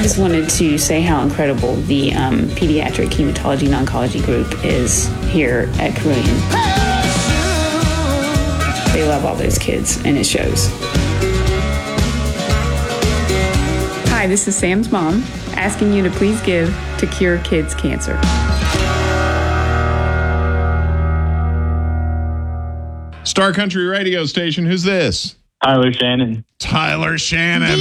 just wanted to say how incredible the pediatric hematology and oncology group is here at Carilion. They love all those kids, and it shows. Hi, this is Sam's mom, asking you to please give to cure kids' cancer. Star Country radio station. Who's this? Tyler Shannon. Tyler Shannon.